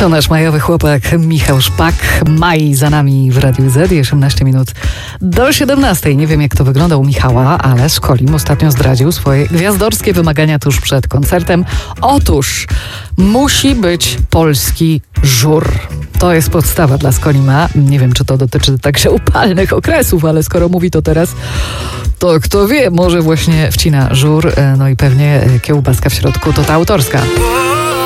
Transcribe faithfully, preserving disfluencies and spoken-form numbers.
To nasz majowy chłopak Michał Szpak. Maj za nami w Radiu Z. osiemnaście minut do siedemnastej. Nie wiem, jak to wygląda u Michała, ale Szkolim ostatnio zdradził swoje gwiazdorskie wymagania tuż przed koncertem. Otóż musi być polski żur. To jest podstawa dla Skolima. Nie wiem, czy to dotyczy także upalnych okresów, ale skoro mówi to teraz, to kto wie, może właśnie wcina żur, no i pewnie kiełbaska w środku to ta autorska.